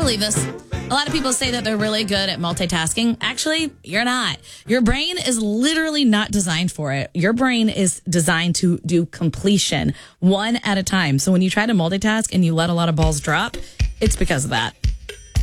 believe this. A lot of people say that they're really good at multitasking. Actually, you're not. Your brain is literally not designed for it. Your brain is designed to do completion one at a time. So when you try to multitask and you let a lot of balls drop, it's because of that.